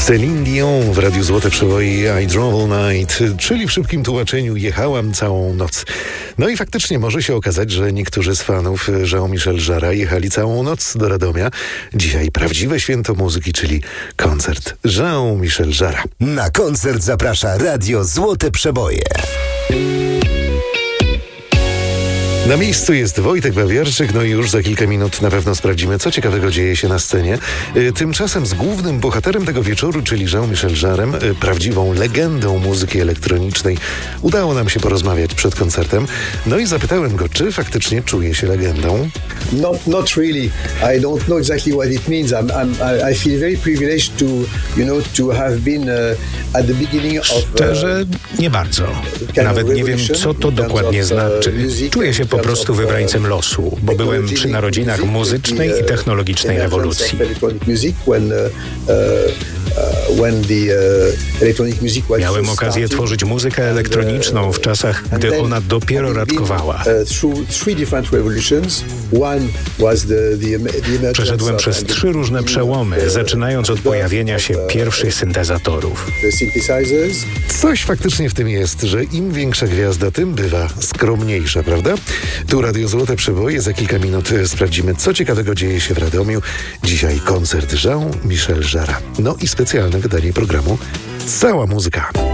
Celine Dion w Radiu Złote Przeboje I Drove All Night, czyli w szybkim tłumaczeniu jechałam całą noc. No i faktycznie może się okazać, że niektórzy z fanów Jean-Michel Jarra jechali całą noc do Radomia. Dzisiaj prawdziwe święto muzyki, czyli koncert Jean-Michel Jarra. Na koncert zaprasza Radio Złote Przeboje. Na miejscu jest Wojtek Bawiarczyk, no i już za kilka minut na pewno sprawdzimy, co ciekawego dzieje się na scenie. Tymczasem z głównym bohaterem tego wieczoru, czyli Jean-Michel Jarrem, prawdziwą legendą muzyki elektronicznej, udało nam się porozmawiać przed koncertem. No i zapytałem go, czy faktycznie czuje się legendą. Not really. I don't know exactly what it means. I feel very privileged to have been at the beginning of. Szczerze, nie bardzo. Nawet nie wiem, co to dokładnie znaczy. Czuję się po prostu wybrańcem losu, bo byłem przy narodzinach muzycznej i technologicznej rewolucji. Miałem okazję tworzyć muzykę elektroniczną w czasach, gdy ona dopiero raczkowała. Przeszedłem przez 3 różne przełomy, zaczynając od pojawienia się pierwszych syntezatorów. Coś faktycznie w tym jest, że im większa gwiazda, tym bywa skromniejsza, prawda? Tu Radio Złote Przeboje, za kilka minut sprawdzimy, co ciekawego dzieje się w Radomiu. Dzisiaj koncert Jean-Michel Jarra. No i specjalne wydanie programu Cała muzyka.